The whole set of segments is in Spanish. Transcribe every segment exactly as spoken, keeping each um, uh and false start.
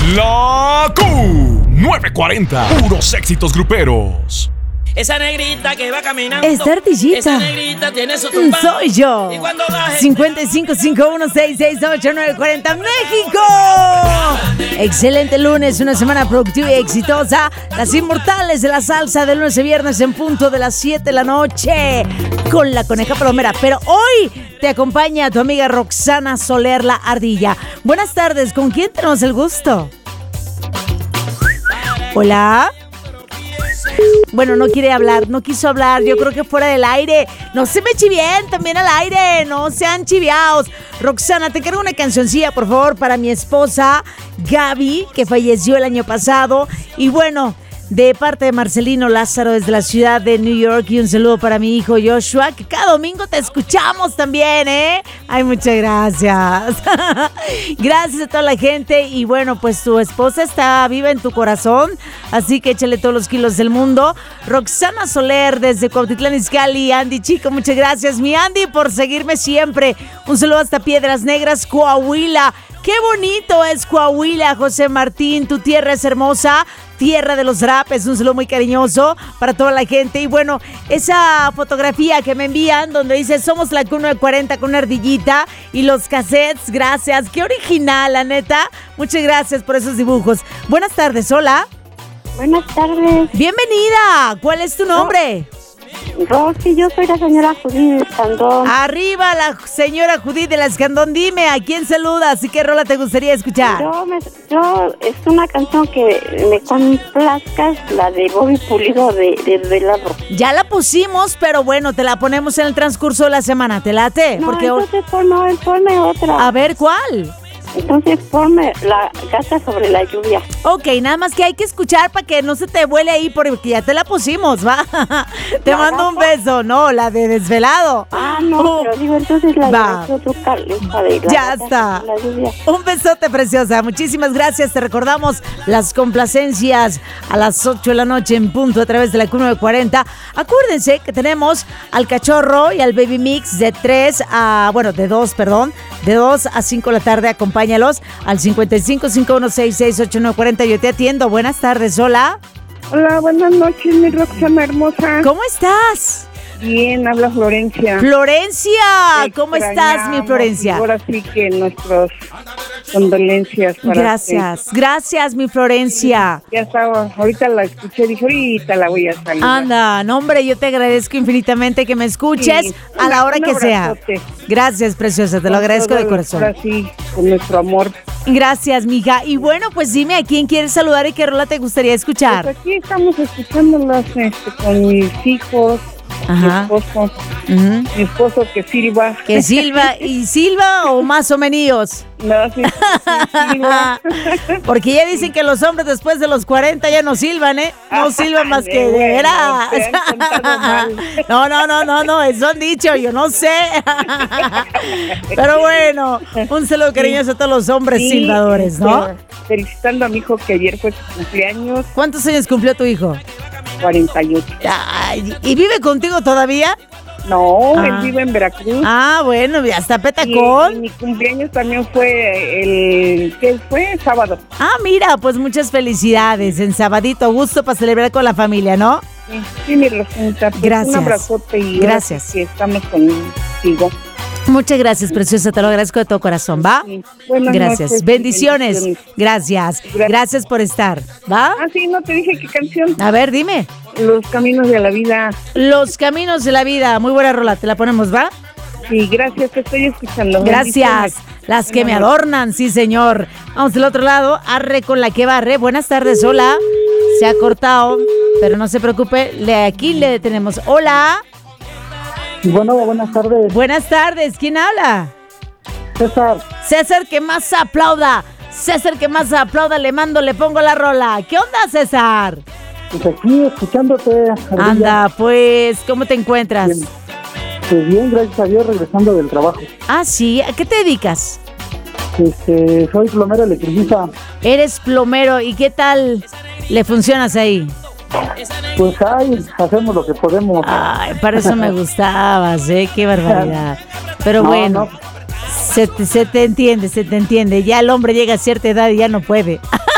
La Q nueve cuarenta, puros éxitos gruperos. Esa negrita que va caminando. Esta ardillita. Esa negrita tiene su tumbao. Soy yo. Y cuando la gente... cincuenta y cinco, cincuenta y uno, sesenta y seis, ochenta y nueve, cuarenta, México. Excelente lunes, una semana productiva y exitosa. Las inmortales de la salsa de lunes a viernes en punto de las siete de la noche con la Coneja Palomera. Pero hoy te acompaña tu amiga Roxana Soler, la ardilla. Buenas tardes, ¿con quién tenemos el gusto? Hola. Bueno, no quiere hablar, no quiso hablar, yo creo que fuera del aire. No se me chivien también al aire, no sean chiviaos. Roxana, te cargo una cancioncilla, por favor, para mi esposa Gaby, que falleció el año pasado. Y bueno, de parte de Marcelino Lázaro desde la ciudad de New York, y un saludo para mi hijo Joshua, que cada domingo te escuchamos también, ¿eh? Ay, muchas gracias. Gracias a toda la gente. Y bueno, pues tu esposa está viva en tu corazón, así que échale todos los kilos del mundo. Roxana Soler desde Cuautitlán Izcalli. Andy, chico, muchas gracias, mi Andy, por seguirme siempre. Un saludo hasta Piedras Negras, Coahuila. Qué bonito es Coahuila, José Martín, tu tierra es hermosa, tierra de los rapes. Un saludo muy cariñoso para toda la gente. Y bueno, esa fotografía que me envían donde dice somos la Q nueve cuarenta con una ardillita y los cassettes, gracias, qué original, la neta, muchas gracias por esos dibujos. Buenas tardes, hola. Buenas tardes. Bienvenida, ¿cuál es tu nombre? Rosy, yo soy la señora Judith de Escandón. Arriba la señora Judith de la Escandón. Dime, ¿a quién saludas y qué rola te gustaría escuchar? Yo, me, yo es una canción que me complazca, la de Bobby Pulido de, de Velado. Ya la pusimos, pero bueno, te la ponemos en el transcurso de la semana, ¿te late? No, Porque entonces ponme, ponme otra. A ver, ¿cuál? Entonces ponme la Gata sobre la lluvia. Ok, nada más que hay que escuchar para que no se te vuele ahí, porque ya te la pusimos, ¿va? Te ¿La mando gata? un beso, no, la de Desvelado. Ah, no, Uh, pero digo entonces la va. de otro caleta de la Ya Gata está. sobre la lluvia. Un besote, preciosa. Muchísimas gracias. Te recordamos las complacencias a las ocho de la noche en punto a través de la Q nueve cuarenta. Acuérdense que tenemos al Cachorro y al Baby Mix de tres a, bueno, de dos, perdón, de dos a cinco de la tarde. Acompáñalos al cincuenta y cinco, cincuenta y uno, sesenta y seis, ochenta y nueve, cuarenta. Yo te atiendo. Buenas tardes, hola. Hola, buenas noches, mi Roxana hermosa. ¿Cómo estás? Bien, habla Florencia. Florencia, Te ¿cómo estás, mi extrañamos, Florencia? y ahora sí que nuestras condolencias para Gracias, gracias, mi Florencia. usted. Ya estaba, ahorita la escuché, dije, ahorita la voy a saludar. Anda, no, hombre, yo te agradezco infinitamente que me escuches Sí, a la una- hora un que sea. abrazote. Gracias, preciosa, te lo Con agradezco todo de el- corazón. Ahora sí, con nuestro amor. Gracias, mija. Y bueno, pues dime a quién quieres saludar y qué rola te gustaría escuchar. Pues aquí estamos escuchándolas este, con mis hijos, Ajá. mi esposo, Ujú. mi esposo que sirva. ¿Que Silva y Silva o más o menos? No, sí, sí, silba. Porque ya dicen que los hombres después de los cuarenta ya no silban, ¿eh? No silban más que de Bueno, veras. te han contado mal. No, no, no, no, no, eso han dicho, yo no sé. Pero bueno, un saludo cariñoso a todos los hombres Sí, silbadores, ¿no? este, felicitando a mi hijo que ayer fue su cumpleaños, ¿Cuántos años cumplió tu hijo? cuarenta y ocho. Ay, ¿y vive contigo todavía? No, Ah. él vive en Veracruz. Ah, bueno, ya está y, y petacón. mi cumpleaños también fue el, ¿qué fue? Sábado. Ah, mira, pues muchas felicidades en sabadito, gusto para celebrar con la familia, ¿no? Sí, sí, mi Rosita, pues, Gracias. un abrazote y Gracias. ahora sí que estamos contigo. Muchas gracias, preciosa, te lo agradezco de todo corazón, ¿va? Sí. Buenas Gracias, noches, bendiciones. bendiciones. Gracias, Gracias. gracias por estar, ¿va? Ah, sí, no te dije qué canción. A ver, dime. Los caminos de la vida. Los caminos de la vida, muy buena rola, te la ponemos, ¿va? Sí, gracias, te estoy escuchando. Gracias, Bendiciones. las que me Buenas noches. adornan, sí señor. Vamos del otro lado, arre con la que barre. Buenas tardes, hola. Se ha cortado, pero no se preocupe, le, aquí le tenemos. Hola, Bueno, buenas tardes, buenas tardes, ¿quién habla? César. César, que más aplauda. César, que más aplauda, le mando, le pongo la rola. ¿Qué onda, César? Pues aquí escuchándote. Ardilla. Anda, pues, ¿cómo te encuentras? Bien. Pues bien, gracias a Dios, regresando del trabajo. Ah, sí, ¿a qué te dedicas? Este, soy plomero electricista. Eres plomero, ¿y qué tal le funcionas ahí? Pues ahí hacemos lo que podemos. Ay, para eso me gustabas, ¿eh? Qué barbaridad. Pero No, bueno, no. Se, te, se te entiende, se te entiende. Ya el hombre llega a cierta edad y ya no puede.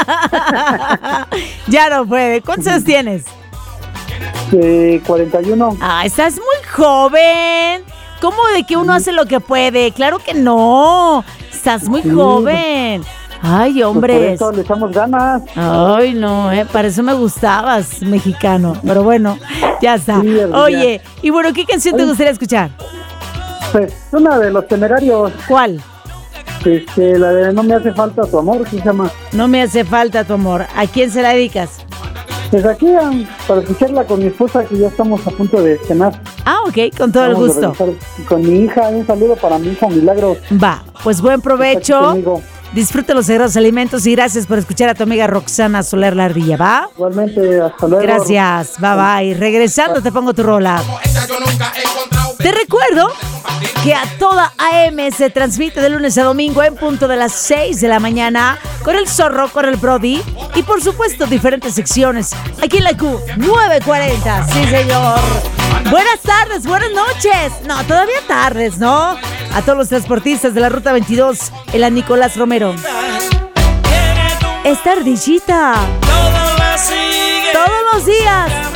Ya no puede. ¿Cuántos años tienes? Eh, cuarenta y uno. Ah, estás muy joven. ¿Cómo de que uno hace lo que puede? Claro que no. Estás muy joven. Ay, Pues por hombres. eso le echamos ganas. Ay, no, eh, para eso me gustabas, mexicano. Pero bueno, ya está. Sí, ya. Oye, y bueno, ¿qué canción te gustaría escuchar? Pues una de los Temerarios, ¿Cuál? este, la de No me hace falta tu amor, ¿qué se llama? No me hace falta tu amor. ¿A quién se la dedicas? Pues aquí, ah, para escucharla con mi esposa, que ya estamos a punto de cenar. Ah, ok, con todo el Vamos a gusto. regresar con mi hija, un saludo para mi hija Milagros. Va, pues buen Está aquí provecho. conmigo. Disfruta los sagrados alimentos y gracias por escuchar a tu amiga Roxana Soler La Ardilla, ¿va? Igualmente, hasta luego. Gracias, bye bye. Regresando te pongo tu rola. Te recuerdo que a toda A M se transmite de lunes a domingo en punto de las seis de la mañana con el Zorro, con el Brody y por supuesto diferentes secciones aquí en la Q nueve cuarenta. Sí, señor. Buenas tardes, buenas noches. No, todavía tardes, ¿no? A todos los transportistas de la Ruta veintidós en la Nicolás Romero. Esta ardillita Todo la sigue. todos los días